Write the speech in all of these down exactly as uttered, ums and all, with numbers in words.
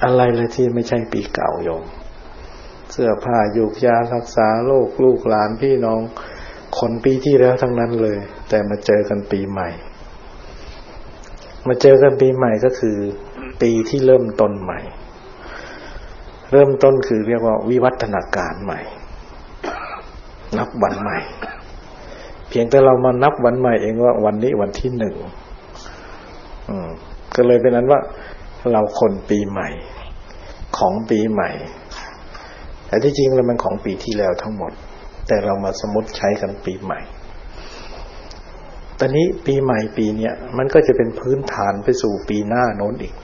อะไรเลยที่ไม่ใช่ปีเก่าโยมเสื้อผ้ายูกยารักษาโรคลูกหลานพี่น้องคนปีที่แล้วทั้งนั้นเลยแต่มาเจอกันปีใหม่มาเจอกันปีใหม่ก็คือปีที่เริ่มต้นใหม่เริ่มต้นคือเรียกว่าวิวัฒนาการใหม่นับวันใหม่เพียงแต่เรามานับวันใหม่เองว่าวันนี้วันที่หนึ่งอืมก็เลยเป็นนั้นว่าเราคนปีใหม่ของปีใหม่แต่ที่จริงแล้วมันของปีที่แล้วทั้งหมดแต่เรามาสมมติใช้กันปีใหม่ตอนนี้ปีใหม่ปีเนี้ยมันก็จะเป็นพื้นฐานไปสู่ปีหน้าโน้นอีก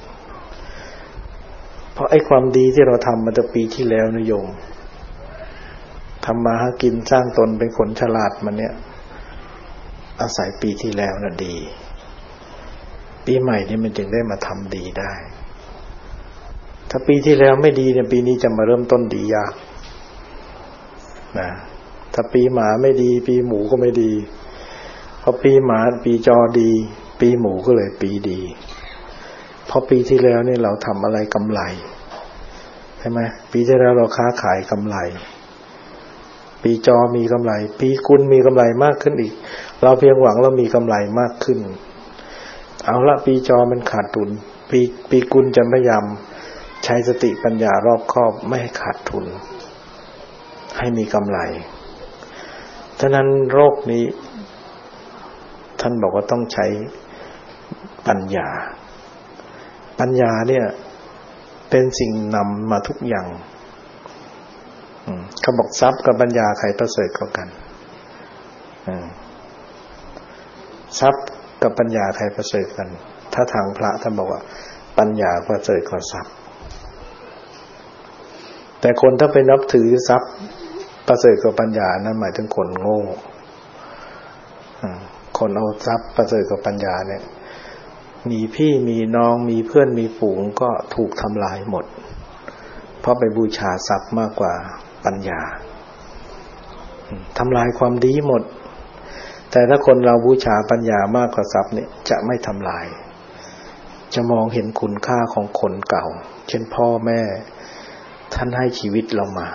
เพราะไอ้ความดีที่เราทำมาตั้งปีที่แล้วนะโยมทำมาหากินสร้างตนเป็นคนฉลาดมันเนี่ยอาศัยปีที่แล้วน่ะดีปีใหม่นี่มันจึงได้มาทำดีได้ถ้าปีที่แล้วไม่ดีเนี่ยปีนี้จะมาเริ่มต้นดียากนะถ้าปีหมาไม่ดีปีหมูก็ไม่ดีพอปีหมาปีจอดีปีหมูก็เลยปีดีเพราะปีที่แล้วเนี่ยเราทำอะไรกำไรใช่ไหมปีที่แล้วเราค้าขายกำไรปีจอมีกำไรปีกุลมีกำไรมากขึ้นอีกเราเพียงหวังเรามีกำไรมากขึ้นเอาละปีจอมันขาดทุนปีปีกุลจะพยายามใช้สติปัญญารอบคอบไม่ให้ขาดทุนให้มีกำไรฉะนั้นโรคนี้ท่านบอกว่าต้องใช้ปัญญาปัญญาเนี่ยเป็นสิ่งนำมาทุกอย่างเขาบอกทรัพย์กับปัญญาใครประเสริฐกว่ากันทรัพย์กับปัญญาใครประเสริฐกันถ้าทางพระท่านบอกว่าปัญญาประเสริฐกว่าทรัพย์แต่คนถ้าไปนับถือทรัพย์ประเสริฐกว่าปัญญานั้นหมายถึงคนโง่คนเอาทรัพย์ประเสริฐกว่าปัญญาเนี่ยมีพี่มีน้องมีเพื่อนมีฝูงก็ถูกทำลายหมดเพราะไปบูชาทรัพย์มากกว่าปัญญาทำลายความดีหมดแต่ถ้าคนเราบูชาปัญญามากกว่าทรัพย์เนี่ยจะไม่ทำลายจะมองเห็นคุณค่าของคนเก่าเช่นพ่อแม่ท่านให้ชีวิตเรามา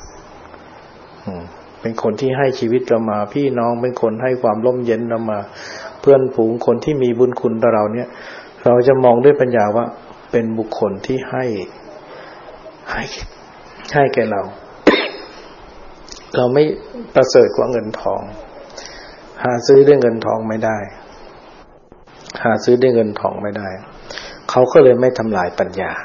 เป็นคนที่ให้ชีวิตเรามาพี่น้องเป็นคนให้ความร่มเย็นเรามาเพื่อนฝูงคนที่มีบุญคุณต่อเราเนี่ยเราจะมองด้วยปัญญาว่าเป็นบุคคลที่ให้ให้ให้แก่เรา เราไม่ประเสริฐกว่าเงินทองหาซื้อด้วยเงินทองไม่ได้หาซื้อด้วยเงินทองไม่ได้เขาก็เลยไม่ทำลายปัญญา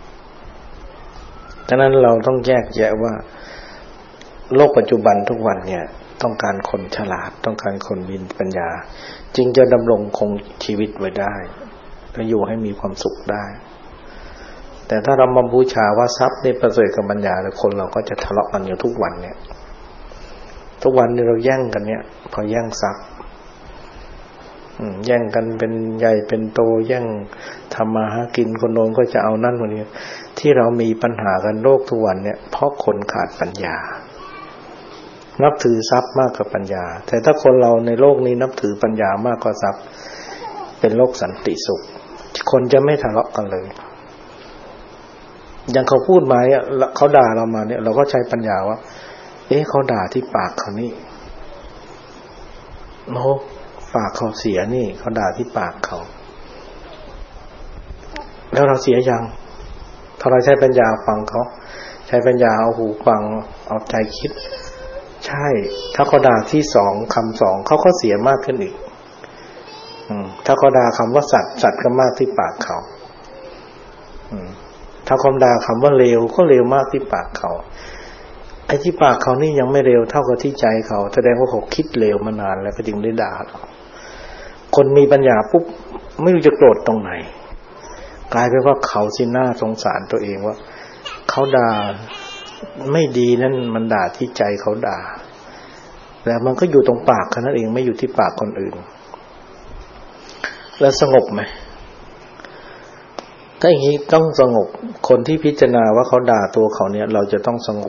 ดังนั้นเราต้องแยกแยะว่าโลกปัจจุบันทุกวันเนี่ยต้องการคนฉลาดต้องการคนมีปัญญาจึงจะดำรงคงชีวิตไว้ได้และอยู่ให้มีความสุขได้แต่ถ้าเรามาบูชาว่าทรัพย์นี่ประเสริฐกับปัญญาแล้วคนเราก็จะทะเลาะกันอยู่ทุกวันเนี่ยทุกวันนี้เราแย่งกันเนี่ยพอแย่งทรัพย์แย่งกันเป็นใหญ่เป็นโตแย่งทำมาหากินคนโน้นก็จะเอานั่นคนนี้ที่เรามีปัญหากันโลกทุกวันเนี่ยเพราะคนขาดปัญญานับถือทรัพย์มากกว่าปัญญาแต่ถ้าคนเราในโลกนี้นับถือปัญญามากกว่าทรัพย์เป็นโลกสันติสุขคนจะไม่ทะเลาะกันเลยอย่างเขาพูดมาเนี่ยเขาด่าเรามาเนี่ยเราก็ใช้ปัญญาว่าเอ๊ะเขาด่าที่ปากเขานี่โอ้ปากเขาเสียนี่เขาด่าที่ปากเขาแล้วเราเสียยังถ้าเราใช้ปัญญาฟังเขาใช้ปัญญาเอาหูฟังเอาใจคิดใช่ถ้าเขาด่าที่สองคำสองเขาก็เสียมากขึ้นอีกถ้าเขาด่าคำว่าสัตว์สัตว์ก็มากที่ปากเขาถ้าเขาด่าคำว่าเลวก็เลวมากที่ปากเขาไอ้ที่ปากเขานี่ยังไม่เลวเท่ากับที่ใจเขาแสดงว่าเขาคิดเลวมานานแล้วก็จึงได้ด่าคนมีปัญญาปุ๊บไม่รู้จะโกรธตรงไหนกลายเป็นว่าเขาสิน่าสงสารตัวเองว่าเขาด่าไม่ดีนั่นมันด่าที่ใจเขาด่าแล้วมันก็อยู่ตรงปากเขานั่นเองไม่อยู่ที่ปากคนอื่นแล้วสงบไหมถ้าอย่างนี้ต้องสงบคนที่พิจารณาว่าเขาด่าตัวเขาเนี่ยเราจะต้องสงบ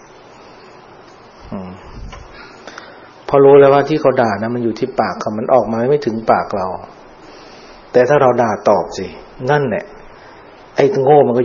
พอรู้แล้วว่าที่เขาด่านะมันอยู่ที่ปากเขามันออกมาไม่ถึงปากเราแต่ถ้าเราด่าตอบสินั่นแหละไอ้โง่มันก็